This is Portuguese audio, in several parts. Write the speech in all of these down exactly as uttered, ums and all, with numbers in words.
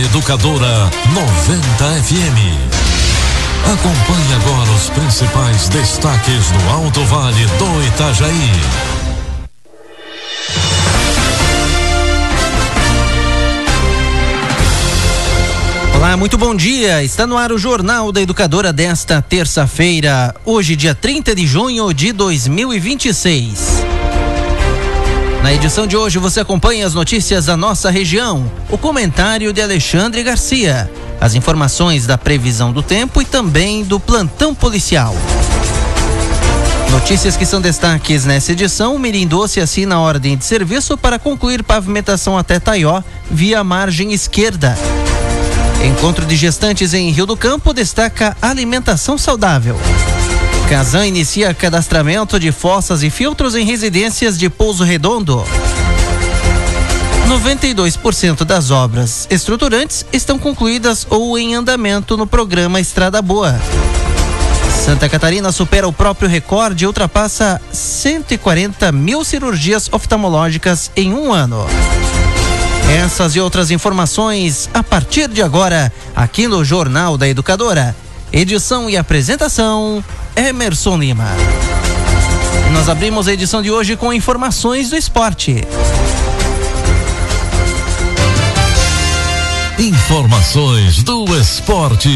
Educadora noventa F M. Acompanhe agora os principais destaques do Alto Vale do Itajaí. Olá, muito bom dia. Está no ar o Jornal da Educadora desta terça-feira, hoje dia trinta de junho de dois mil e vinte e seis. Na edição de hoje você acompanha as notícias da nossa região, o comentário de Alexandre Garcia, as informações da previsão do tempo e também do plantão policial. Notícias que são destaques nessa edição: Mirim Doce assina a ordem de serviço para concluir pavimentação até Taió via margem esquerda. Encontro de gestantes em Rio do Campo destaca alimentação saudável. Casan inicia cadastramento de fossas e filtros em residências de Pouso Redondo. noventa e dois por cento das obras estruturantes estão concluídas ou em andamento no programa Estrada Boa. Santa Catarina supera o próprio recorde e ultrapassa cento e quarenta mil cirurgias oftalmológicas em um ano. Essas e outras informações a partir de agora, aqui no Jornal da Educadora. Edição e apresentação, Emerson Lima. E nós abrimos a edição de hoje com informações do esporte. Informações do esporte.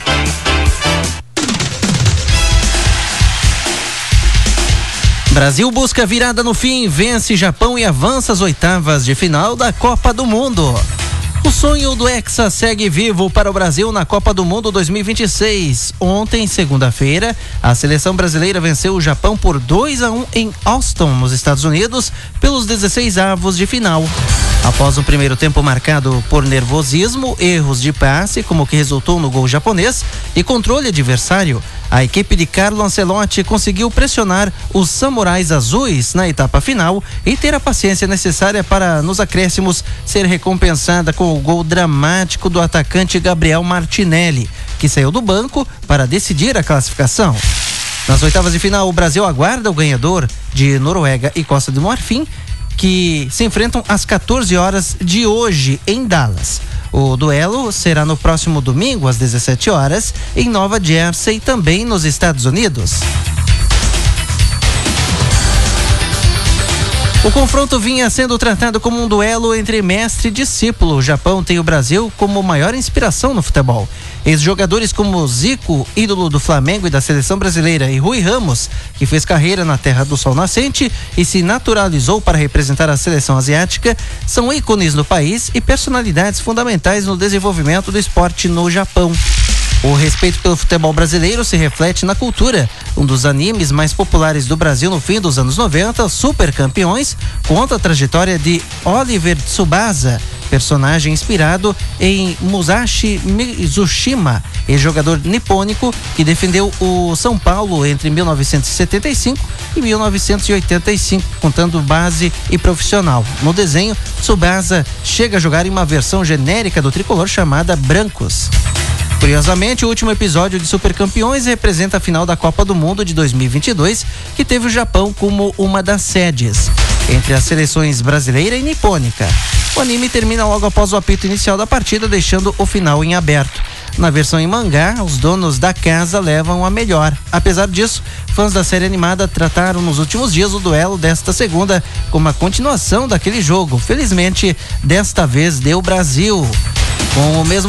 Brasil busca virada no fim, vence Japão e avança às oitavas de final da Copa do Mundo. O sonho do Hexa segue vivo para o Brasil na Copa do Mundo dois mil e vinte e seis. Ontem, segunda-feira, a seleção brasileira venceu o Japão por dois a um em Austin, nos Estados Unidos, pelos dezesseis avos de final. Após um primeiro tempo marcado por nervosismo, erros de passe, como o que resultou no gol japonês, e controle adversário, a equipe de Carlo Ancelotti conseguiu pressionar os samurais azuis na etapa final e ter a paciência necessária para, nos acréscimos, ser recompensada com o gol dramático do atacante Gabriel Martinelli, que saiu do banco para decidir a classificação. Nas oitavas de final, o Brasil aguarda o ganhador de Noruega e Costa do Marfim, que se enfrentam às quatorze horas de hoje em Dallas. O duelo será no próximo domingo às dezessete horas em Nova Jersey, também nos Estados Unidos. O confronto vinha sendo tratado como um duelo entre mestre e discípulo. O Japão tem o Brasil como maior inspiração no futebol. Ex-jogadores como Zico, ídolo do Flamengo e da seleção brasileira, e Rui Ramos, que fez carreira na terra do sol nascente e se naturalizou para representar a seleção asiática, são ícones no país e personalidades fundamentais no desenvolvimento do esporte no Japão. O respeito pelo futebol brasileiro se reflete na cultura. Um dos animes mais populares do Brasil no fim dos anos noventa, Super Campeões, conta a trajetória de Oliver Tsubasa, personagem inspirado em Musashi Mizushima, ex-jogador nipônico que defendeu o São Paulo entre mil novecentos e setenta e cinco e mil novecentos e oitenta e cinco, contando base e profissional. No desenho, Tsubasa chega a jogar em uma versão genérica do tricolor chamada Brancos. Curiosamente, o último episódio de Super Campeões representa a final da Copa do Mundo de dois mil e vinte e dois, que teve o Japão como uma das sedes, entre as seleções brasileira e nipônica. O anime termina logo após o apito inicial da partida, deixando o final em aberto. Na versão em mangá, os donos da casa levam a melhor. Apesar disso, fãs da série animada trataram nos últimos dias o duelo desta segunda como a continuação daquele jogo. Felizmente, desta vez deu Brasil. Com o mesmo